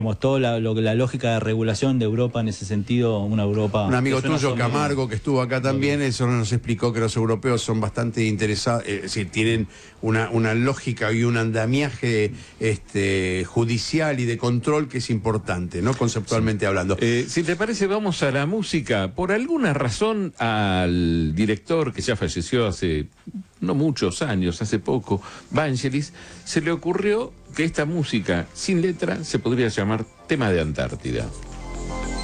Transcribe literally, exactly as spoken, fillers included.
Como toda la, lo, la lógica de regulación de Europa en ese sentido, una Europa... Un amigo tuyo, somera. Camargo, que estuvo acá también, eso nos explicó que los europeos son bastante interesados, es decir, tienen una, una lógica y un andamiaje este, judicial y de control que es importante, ¿no? Conceptualmente sí. hablando. Eh, si te parece, vamos a la música. Por alguna razón, al director que ya falleció hace no muchos años, hace poco, Vangelis, se le ocurrió que esta música sin letra se podría llamar Tema de Antártida.